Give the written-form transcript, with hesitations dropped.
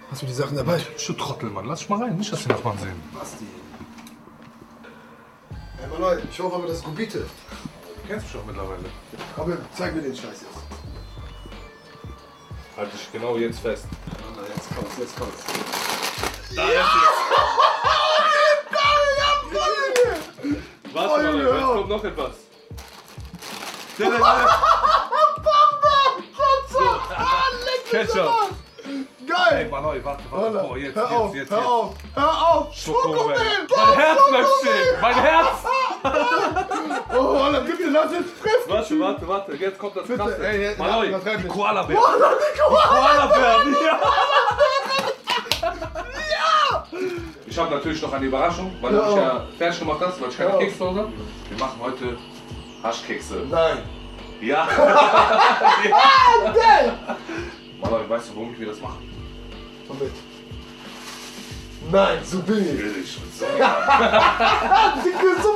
Hast du die Sachen dabei? Du Trottel, Mann. Lass dich mal rein. Nicht, dass die Nachbarn sehen. Basti. Hey, Mann, ich hoffe aber, das ist Gubite. Du kennst mich doch mittlerweile. Aber zeig mir den Scheiß jetzt. Halt dich genau jetzt fest. Na, jetzt kommt's, jetzt kommt's. Da ist es. Warte mal, jetzt kommt noch etwas. Ketchup. Geil! Ey, Mann, warte. Oh, jetzt. Hör auf! Schokomel. Mein Herz bleibt stehen. Mein Herz. Oh, Alter, bitte lass jetzt frisch! Warte. Jetzt kommt das Bitte, Krasse. ey, Mann, übertreib die nicht. Koala-Bär. Koala-Bär! Ja. Ich habe natürlich noch eine Überraschung, weil du mich ja fertig gemacht hast, weil ich keine Kekse habe. Wir machen heute Haschkekse. Nein! Ja! Geil! Mann, weißt du, womit wir das machen? Womit? Nein, so bin ich. Billig. Dicke, so